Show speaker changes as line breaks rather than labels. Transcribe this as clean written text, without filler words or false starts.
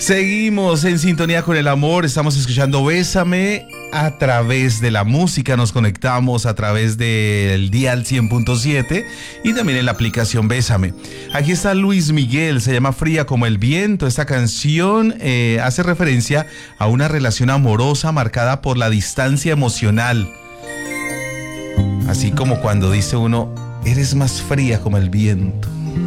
Seguimos en sintonía con el amor, estamos escuchando Bésame a través de la música, nos conectamos a través del dial 100.7 y también en la aplicación Bésame. Aquí está Luis Miguel, se llama Fría como el viento. Esta canción hace referencia a una relación amorosa marcada por la distancia emocional. Así como cuando dice uno, eres más fría como el viento.